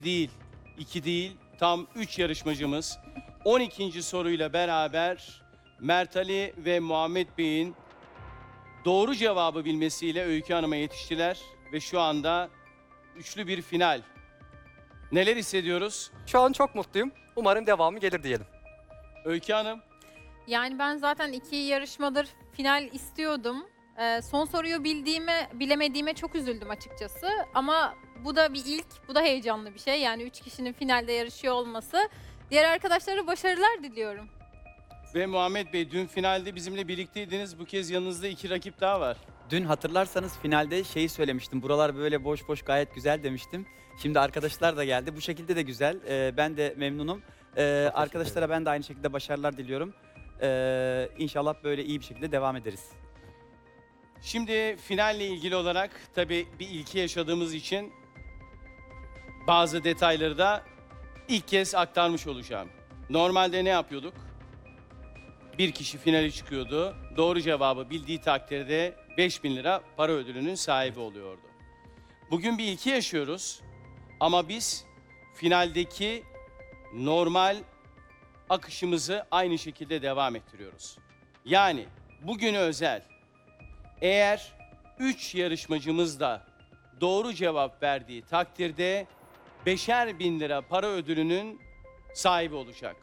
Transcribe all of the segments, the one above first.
değil, 2 değil, tam 3 yarışmacımız 12. soruyla beraber Mert Ali ve Muhammed Bey'in doğru cevabı bilmesiyle Öykü Hanım'a yetiştiler ve şu anda üçlü bir final. Neler hissediyoruz? Şu an çok mutluyum. Umarım devamı gelir diyelim. Öykü Hanım, Yani ben zaten 2 yarışmadır final istiyordum. Son soruyu bilemediğime çok üzüldüm açıkçası. Ama bu da bir ilk, bu da heyecanlı bir şey. Yani 3 kişinin finalde yarışıyor olması. Diğer arkadaşlara başarılar diliyorum. ve Muhammed Bey, dün finalde bizimle birlikteydiniz. Bu kez yanınızda 2 rakip daha var. Dün hatırlarsanız finalde şeyi söylemiştim. Buralar böyle boş boş gayet güzel demiştim. Şimdi arkadaşlar da geldi. Bu şekilde de güzel. Ben de memnunum. Arkadaşlara ben de aynı şekilde başarılar diliyorum. İnşallah böyle iyi bir şekilde devam ederiz. Şimdi finalle ilgili olarak tabii bir ilki yaşadığımız için bazı detayları da ilk kez aktarmış olacağım. Normalde ne yapıyorduk? Bir kişi finale çıkıyordu. Doğru cevabı bildiği takdirde 5.000 lira para ödülünün sahibi oluyordu. Bugün bir ilki yaşıyoruz ama biz finaldeki normal akışımızı aynı şekilde devam ettiriyoruz. Yani bugüne özel, eğer 3 yarışmacımız da doğru cevap verdiği takdirde 5.000 lira para ödülünün sahibi olacak.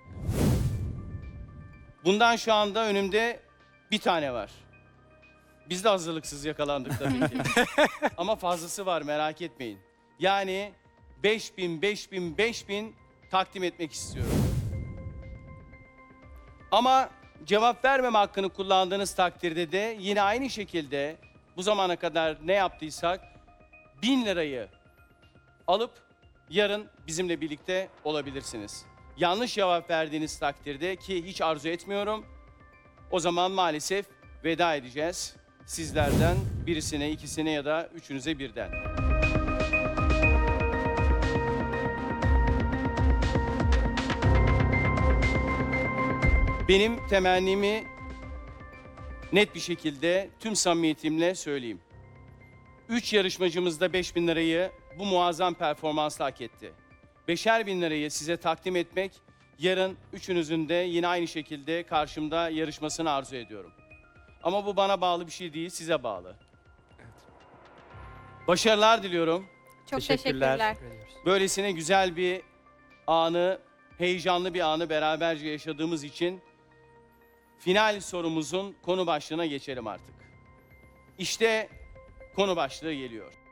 Bundan şu anda önümde bir tane var. Biz de hazırlıksız yakalandık tabii ki. Ama fazlası var, merak etmeyin. Yani 5.000 takdim etmek istiyorum. Ama cevap vermeme hakkını kullandığınız takdirde de yine aynı şekilde bu zamana kadar ne yaptıysak 1.000 lirayı alıp yarın bizimle birlikte olabilirsiniz. Yanlış cevap verdiğiniz takdirde, ki hiç arzu etmiyorum, o zaman maalesef veda edeceğiz. Sizlerden birisine, ikisine ya da üçünüze birden. Benim temennimi net bir şekilde tüm samimiyetimle söyleyeyim. 3 yarışmacımız da 5.000 lirayı bu muazzam performansla hak etti. 5.000 lirayı size takdim etmek, yarın üçünüzün de yine aynı şekilde karşımda yarışmasını arzu ediyorum. Ama bu bana bağlı bir şey değil, size bağlı. Başarılar diliyorum. Çok Teşekkürler. teşekkürler. Böylesine güzel bir anı, heyecanlı bir anı beraberce yaşadığımız için final sorumuzun konu başlığına geçelim artık. İşte konu başlığı geliyor.